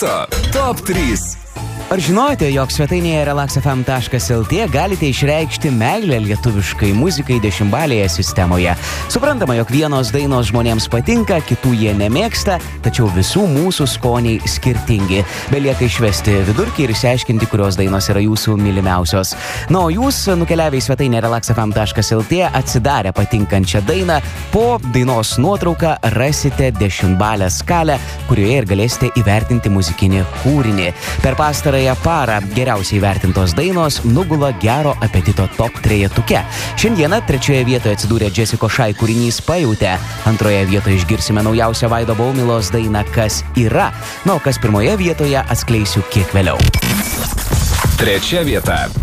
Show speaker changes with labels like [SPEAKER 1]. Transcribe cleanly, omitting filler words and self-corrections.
[SPEAKER 1] ryto top 3.
[SPEAKER 2] Ar žinojote, jog svetainėje relax.fm.lt galite išreikšti meilę lietuviškai muzikai 10-balėje sistemoje? Suprantama, jog vienos dainos žmonėms patinka, kitų jie nemėgsta, tačiau visų mūsų skoniai skirtingi. Belieka išvesti vidurkį ir išsiaiškinti, kurios dainos yra jūsų mylimiausios. Na, o jūs, nukeliavę į svetainę relax.fm.lt, atsidarę patinkančią dainą, po dainos nuotrauką rasite 10-balę skalę, kurioje ir galėsite įvertinti muzikinį kūrinį. Per pastarąją parą geriausiai vertintos dainos nugula Gero apetito top 3-tuke. Šiandieną 3 vietoje atsidūrė Jessica Shy kūrinys Pajautė. 2 vietoje išgirsime naujausią Vaido Baumilos dainą Kas yra. Na, o kas 1 vietoje atskleisiu kiek vėliau.
[SPEAKER 1] 3 vieta.